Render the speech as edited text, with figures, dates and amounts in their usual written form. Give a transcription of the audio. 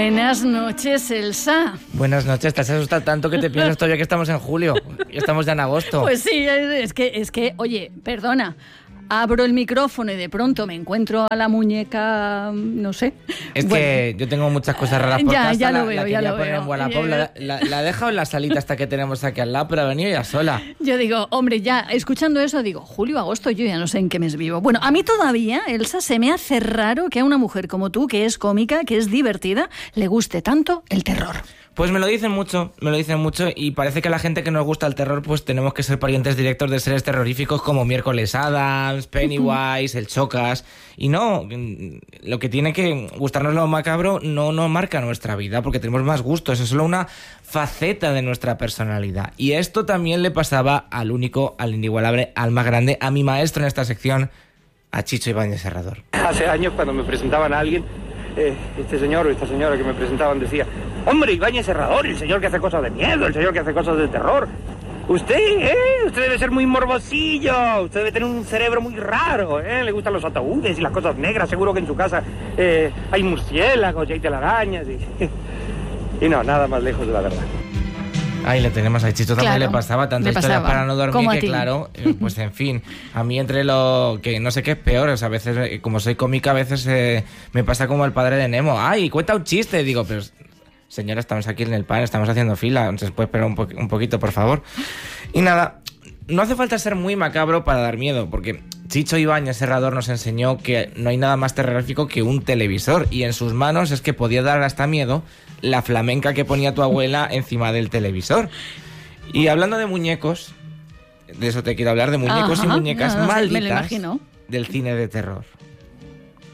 Buenas noches, Elsa. Buenas noches, te has asustado tanto que te piensas todavía que estamos en julio. Ya estamos ya en agosto. Pues sí, es que, oye, perdona. Abro el micrófono y de pronto me encuentro a la muñeca, no sé. Es que yo tengo muchas cosas raras por casa. Ya lo veo, la ya quería lo poner veo. en Wallapop, la he dejado en la salita hasta que tenemos aquí al lado, pero ha venido ya sola. Yo digo, hombre, ya escuchando eso digo, julio, agosto, yo ya no sé en qué mes vivo. Bueno, a mí todavía, Elsa, se me hace raro que a una mujer como tú, que es cómica, que es divertida, le guste tanto el terror. Pues me lo dicen mucho y parece que a la gente que nos gusta el terror pues tenemos que ser parientes directos de seres terroríficos como Miércoles Addams, Pennywise, el Chocas. Y no, lo que tiene que gustarnos lo macabro no marca nuestra vida porque tenemos más gustos, es solo una faceta de nuestra personalidad. Y esto también le pasaba al único, al inigualable, al más grande, a mi maestro en esta sección, a Chicho Ibáñez Serrador. Hace años cuando me presentaban a alguien, este señor o esta señora que me presentaban decía: hombre, Ibáñez Serrador, el señor que hace cosas de miedo, el señor que hace cosas de terror. Usted debe ser muy morbosillo, usted debe tener un cerebro muy raro, le gustan los ataúdes y las cosas negras, seguro que en su casa hay murciélagos y hay telarañas y no, nada más lejos de la verdad. Ahí le tenemos a Chicho, también le pasaba tanta historia para no dormir que claro, pues en fin, a mí entre lo que no sé qué es peor, o sea, a veces como soy cómica a veces me pasa como el padre de Nemo, ¡ay, cuenta un chiste! Digo, pero señora, estamos aquí en el pan, estamos haciendo fila, ¿se puede esperar un poquito, por favor? Y nada, no hace falta ser muy macabro para dar miedo, porque Chicho Ibáñez Serrador nos enseñó que no hay nada más terrorífico que un televisor, y en sus manos es que podía dar hasta miedo la flamenca que ponía tu abuela encima del televisor. Y hablando de muñecos, de eso te quiero hablar, de muñecos y muñecas malditas del cine de terror.